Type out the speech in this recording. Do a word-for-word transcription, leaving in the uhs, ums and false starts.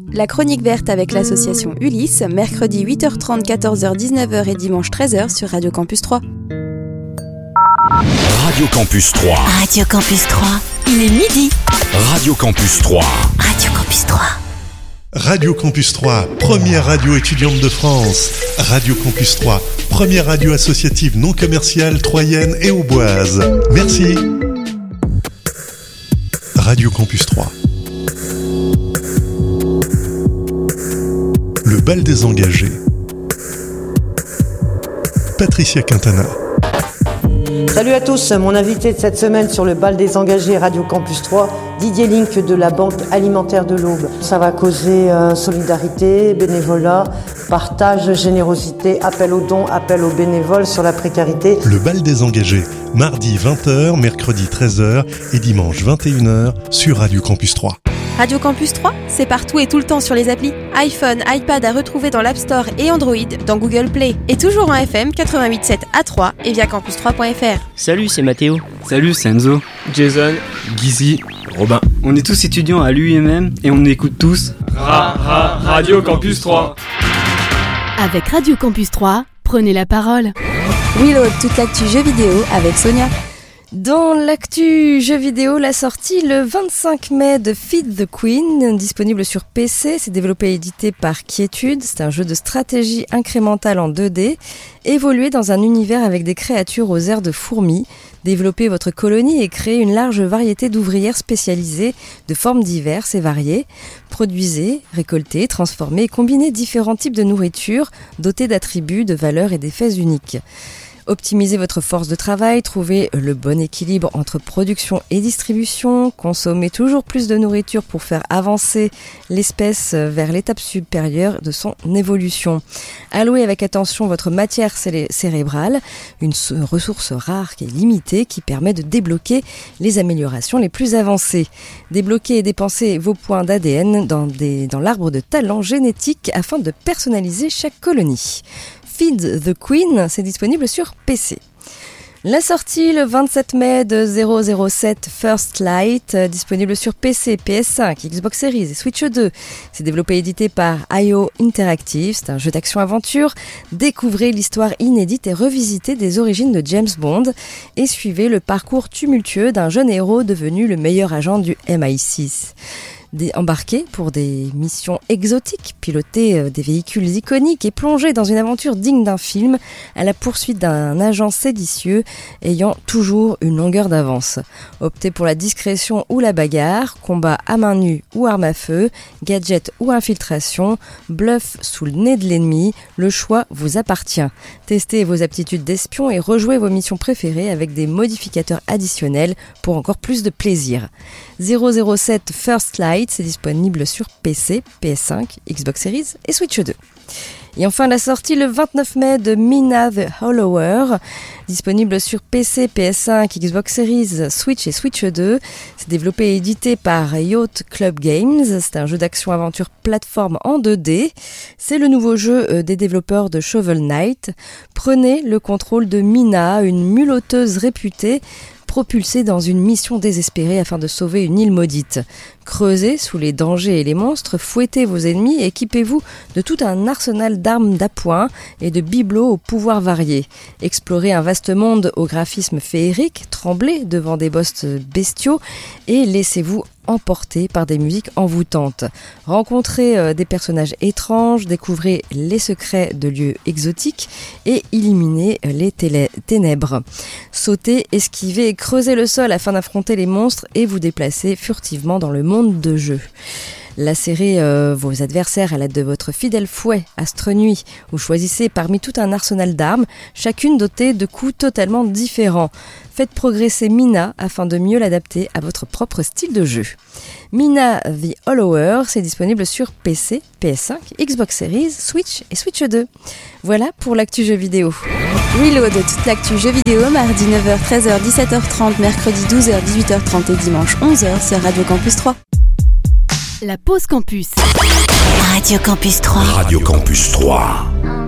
La chronique verte avec l'association Ulysse, mercredi huit heures trente, quatorze heures, dix-neuf heures et dimanche treize heures sur Radio Campus trois. Radio Campus trois. Radio Campus trois. Il est midi. Radio Campus trois. Radio Campus trois. Radio Campus trois, première radio étudiante de France. Radio Campus trois, première radio associative non commerciale troyenne et auboise. Merci. Radio Campus trois. Le bal des engagés. Patricia Quintana. Salut à tous, mon invité de cette semaine sur le bal des engagés Radio Campus trois, Didier Link de la Banque Alimentaire de l'Aube. Ça va causer euh, solidarité, bénévolat, partage, générosité, appel aux dons, appel aux bénévoles sur la précarité. Le bal des engagés, mardi vingt heures, mercredi treize heures et dimanche vingt et une heures sur Radio Campus trois. Radio Campus trois, c'est partout et tout le temps sur les applis. iPhone, iPad à retrouver dans l'App Store et Android, dans Google Play. Et toujours en F M quatre-vingt-huit virgule sept à Troyes et via campus trois point f r. Salut, c'est Mathéo. Salut, c'est Enzo. Jason. Guizy. Robin. On est tous étudiants à l'U I M M et on écoute tous Ra, ra, Radio Campus trois. Avec Radio Campus trois, prenez la parole. Reload, toute l'actu jeux vidéo avec Sonia. Dans l'actu jeux vidéo, la sortie le vingt-cinq mai de Feed the Queen, disponible sur P C. C'est développé et édité par Quiétude. C'est un jeu de stratégie incrémentale en deux D. Évoluez dans un univers avec des créatures aux airs de fourmis. Développez votre colonie et créez une large variété d'ouvrières spécialisées de formes diverses et variées. Produisez, récoltez, transformez et combinez différents types de nourriture dotés d'attributs, de valeurs et d'effets uniques. Optimisez votre force de travail, trouvez le bon équilibre entre production et distribution, consommez toujours plus de nourriture pour faire avancer l'espèce vers l'étape supérieure de son évolution. Allouez avec attention votre matière cérébrale, une ressource rare qui est limitée qui permet de débloquer les améliorations les plus avancées. Débloquez et dépensez vos points d'A D N dans, des, dans l'arbre de talent génétique afin de personnaliser chaque colonie. Feed the Queen, c'est disponible sur P C. La sortie le vingt-sept mai de zéro zéro sept First Light, disponible sur P C, P S cinq, Xbox Series et Switch deux. C'est développé et édité par I O Interactive, c'est un jeu d'action-aventure. Découvrez l'histoire inédite et revisitée des origines de James Bond et suivez le parcours tumultueux d'un jeune héros devenu le meilleur agent du M I six. Des, embarqués pour des missions exotiques, piloter euh, des véhicules iconiques et plonger dans une aventure digne d'un film à la poursuite d'un agent séditieux ayant toujours une longueur d'avance. Optez pour la discrétion ou la bagarre, combat à main nue ou arme à feu, gadget ou infiltration, bluff sous le nez de l'ennemi, le choix vous appartient. Testez vos aptitudes d'espion et rejouez vos missions préférées avec des modificateurs additionnels pour encore plus de plaisir. zéro zéro sept First Light, c'est disponible sur P C, P S cinq, Xbox Series et Switch deux. Et enfin la sortie le vingt-neuf mai de Mina the Hollower, disponible sur P C, P S cinq, Xbox Series, Switch et Switch deux. C'est développé et édité par Yacht Club Games. C'est un jeu d'action-aventure plateforme en deux D. C'est le nouveau jeu des développeurs de Shovel Knight. Prenez le contrôle de Mina, une mulotteuse réputée, propulsée dans une mission désespérée afin de sauver une île maudite. Creusez sous les dangers et les monstres, fouettez vos ennemis et équipez-vous de tout un arsenal d'armes d'appoint et de bibelots aux pouvoirs variés. Explorez un vaste monde au graphisme féerique, tremblez devant des boss bestiaux et laissez-vous emporter par des musiques envoûtantes. Rencontrez euh, des personnages étranges, découvrez les secrets de lieux exotiques et éliminez les télé- ténèbres. Sautez, esquivez et creusez le sol afin d'affronter les monstres et vous déplacer furtivement dans le monde de jeu. Lacérez euh, vos adversaires à l'aide de votre fidèle fouet Astre Nuit ou choisissez parmi tout un arsenal d'armes, chacune dotée de coups totalement différents. Faites progresser Mina afin de mieux l'adapter à votre propre style de jeu. Mina the Hollower, c'est disponible sur P C, P S cinq, Xbox Series, Switch et Switch deux. Voilà pour l'actu jeux vidéo. Reload, toute l'actu jeux vidéo, mardi neuf heures, treize heures, dix-sept heures trente, mercredi douze heures, dix-huit heures trente et dimanche onze heures sur Radio Campus trois. La pause campus. Radio Campus trois. Radio Campus trois.